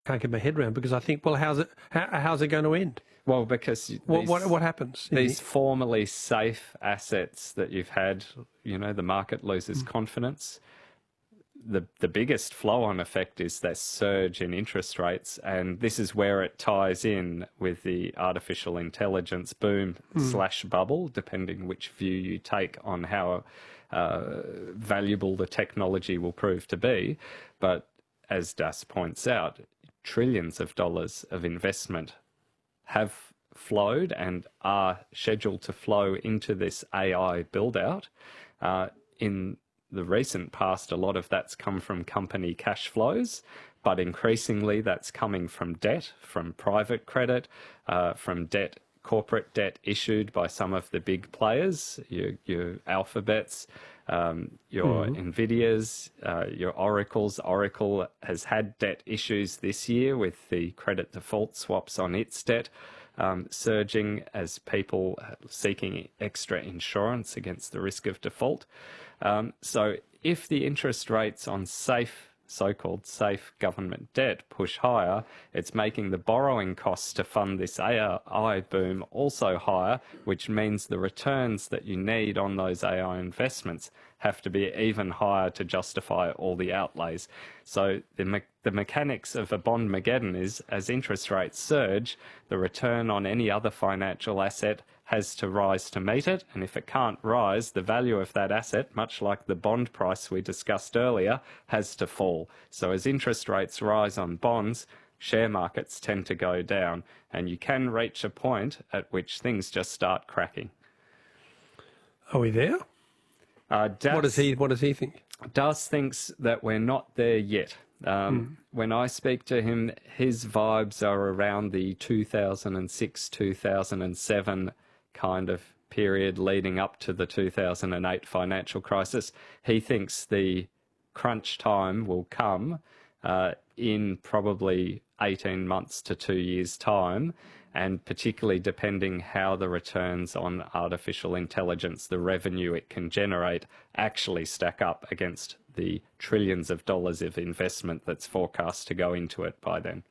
can't get my head around, because I think, well, how's it going to end? Well, because what happens? These formerly safe assets that you've had, the market loses confidence. The biggest flow-on effect is that surge in interest rates, and this is where it ties in with the artificial intelligence boom / bubble, depending which view you take on how valuable the technology will prove to be. But as Das points out, trillions of dollars of investment have flowed and are scheduled to flow into this AI build-out. In the recent past, a lot of that's come from company cash flows, but increasingly that's coming from debt, from private credit, from corporate debt issued by some of the big players, your Alphabets, your Nvidias, your Oracles. Oracle has had debt issues this year with the credit default swaps on its debt surging as people seeking extra insurance against the risk of default. So if the interest rates on so-called safe government debt push higher, it's making the borrowing costs to fund this AI boom also higher, which means the returns that you need on those AI investments have to be even higher to justify all the outlays. So the mechanics of a bond-mageddon is, as interest rates surge, the return on any other financial asset has to rise to meet it, and if it can't rise, the value of that asset, much like the bond price we discussed earlier, has to fall. So as interest rates rise on bonds, share markets tend to go down, and you can reach a point at which things just start cracking. Are we there? What does he think? Das thinks that we're not there yet. When I speak to him, his vibes are around the 2006, 2007 kind of period leading up to the 2008 financial crisis. He thinks the crunch time will come in probably 18 months to 2 years' time, and particularly depending how the returns on artificial intelligence, the revenue it can generate, actually stack up against the trillions of dollars of investment that's forecast to go into it by then.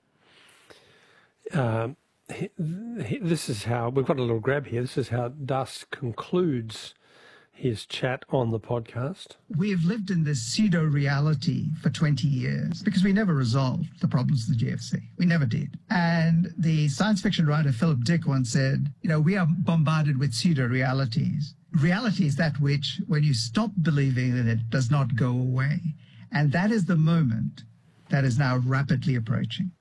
This is how, we've got a little grab here, this is how Das concludes his chat on the podcast. We have lived in this pseudo-reality for 20 years because we never resolved the problems of the GFC. We never did. And the science fiction writer Philip Dick once said, we are bombarded with pseudo-realities. Reality is that which, when you stop believing in it, does not go away. And that is the moment that is now rapidly approaching.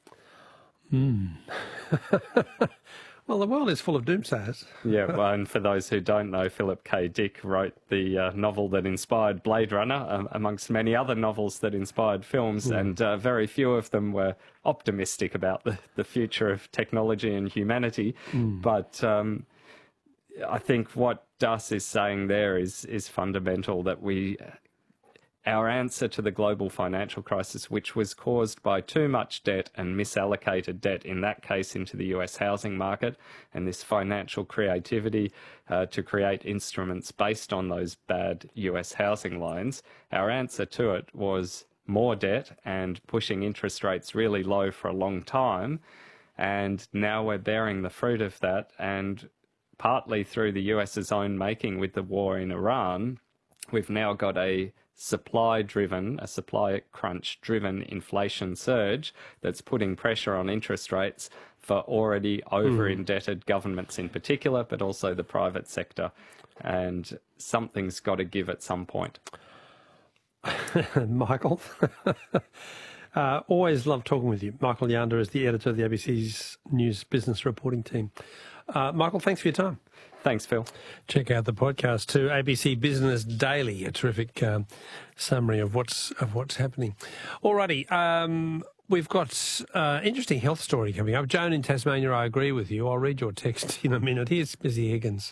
Well, the world is full of doomsayers. Yeah, well, and for those who don't know, Philip K. Dick wrote the novel that inspired Blade Runner, amongst many other novels that inspired films, and very few of them were optimistic about the future of technology and humanity. But I think what Das is saying there is fundamental, that our answer to the global financial crisis, which was caused by too much debt and misallocated debt, in that case into the US housing market, and this financial creativity to create instruments based on those bad US housing loans, our answer to it was more debt and pushing interest rates really low for a long time. And now we're bearing the fruit of that, and partly through the US's own making with the war in Iran, we've now got a supply crunch driven inflation surge that's putting pressure on interest rates for already over-indebted governments in particular, but also the private sector. And something's got to give at some point. Michael, always love talking with you. Michael Yanda is the editor of the ABC's News Business Reporting Team. Michael, thanks for your time. Thanks, Phil. Check out the podcast too, ABC Business Daily, a terrific summary of what's happening. Alrighty, we've got interesting health story coming up. Joan in Tasmania, I agree with you. I'll read your text in a minute. Here's Busy Higgins.